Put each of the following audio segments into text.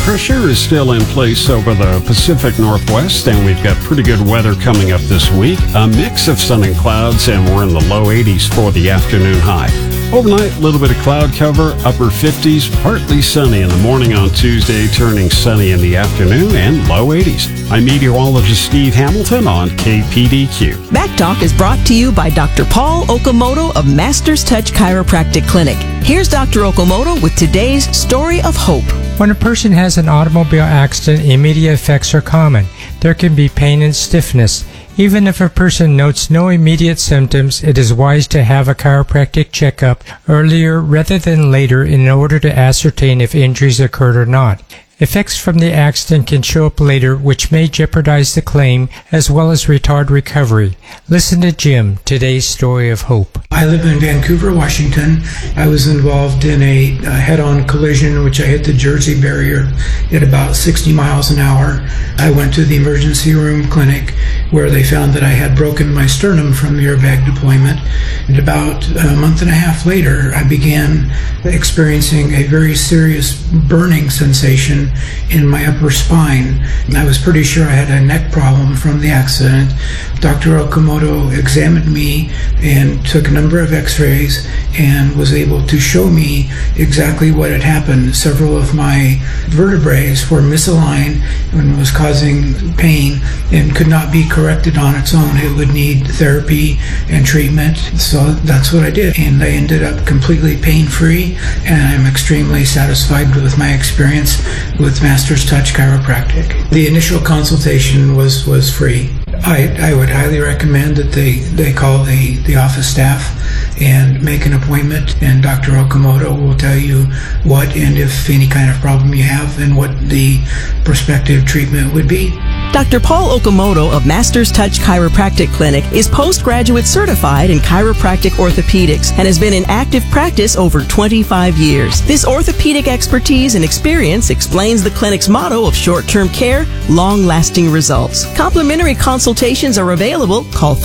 pressure is still in place over the Pacific Northwest, and we've got pretty good weather coming up this week. A mix of sun and clouds, and we're in the low 80s for the afternoon high. Overnight, a little bit of cloud cover, upper 50s, partly sunny in the morning on Tuesday, turning sunny in the afternoon, and low 80s. I'm meteorologist Steve Hamilton on KPDQ. Back Talk is brought to you by Dr. Paul Okamoto of Masters Touch Chiropractic Clinic. Here's Dr. Okamoto with today's story of hope. When a person has an automobile accident, immediate effects are common. There can be pain and stiffness. Even if a person notes no immediate symptoms, it is wise to have a chiropractic checkup earlier rather than later in order to ascertain if injuries occurred or not. Effects from the accident can show up later, which may jeopardize the claim as well as retard recovery. Listen to Jim, today's story of hope. I live in Vancouver, Washington. I was involved in a head-on collision in which I hit the Jersey barrier at about 60 miles an hour. I went to the emergency room clinic where they found that I had broken my sternum from the airbag deployment. And about a month and a half later, I began experiencing a very serious burning sensation in my upper spine. I was pretty sure I had a neck problem from the accident. Dr. Okamoto examined me and took a number of x-rays and was able to show me exactly what had happened. Several of my vertebrae were misaligned and was causing pain and could not be corrected on its own. It would need therapy and treatment. So that's what I did. And I ended up completely pain-free, and I'm extremely satisfied with my experience with Masters Touch Chiropractic. The initial consultation was free. I would highly recommend that they call the office staff and make an appointment, and Dr. Okamoto will tell you what and if any kind of problem you have and what the prospective treatment would be. Dr. Paul Okamoto of Masters Touch Chiropractic Clinic is postgraduate certified in chiropractic orthopedics and has been in active practice over 25 years. This orthopedic expertise and experience explains the clinic's motto of short-term care, long-lasting results. Complimentary consultations are available. Call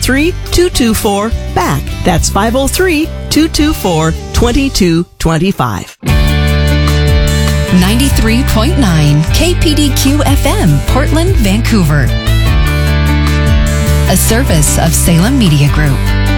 503-224-BACK. That's 503-224-2225. 93.9 KPDQ FM, Portland, Vancouver. A service of Salem Media Group.